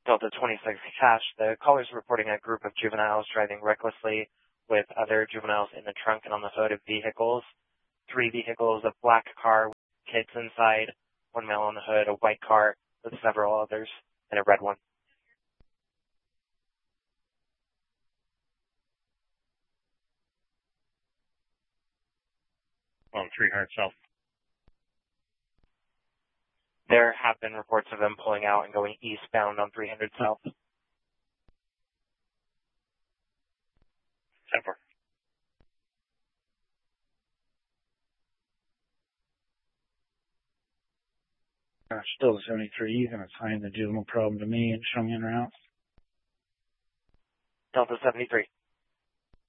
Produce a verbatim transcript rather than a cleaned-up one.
Delta twenty-six Cash, the caller's reporting a group of juveniles driving recklessly with other juveniles in the trunk and on the hood of vehicles. Three vehicles, a black car with kids inside, one male on the hood, a white car with several others, and a red one. Oh, three hundred south. There have been reports of them pulling out and going eastbound on three hundred south. ten four. Uh, still the seventy-three. You can assign the juvenile problem to me and show me en route. Delta seventy-three.